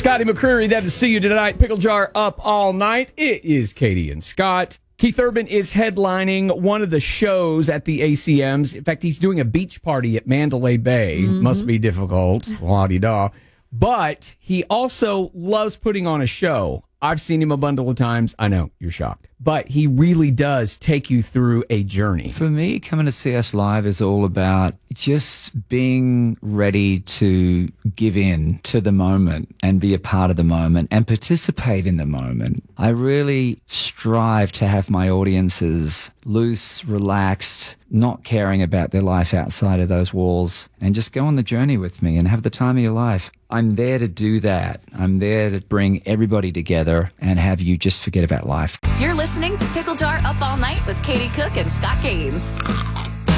Scotty McCreery, that to see you tonight. Pickle Jar up all night. It is Katie and Scott. Keith Urban is headlining one of the shows at the ACMs. In fact, he's doing a beach party at Mandalay Bay. Must be difficult. La-di-da. But he also loves putting on a show. I've seen him a bundle of times. I know, you're shocked. But he really does take you through a journey. For me, coming to see us live is all about just being ready to give in to the moment and be a part of the moment and participate in the moment. I really strive to have my audiences loose, relaxed, not caring about their life outside of those walls, and just go on the journey with me and have the time of your life. I'm there to do that. I'm there to bring everybody together and have you just forget about life. You're listening to Pickle Jar Up All Night with Katie Cook and Scott Gaines.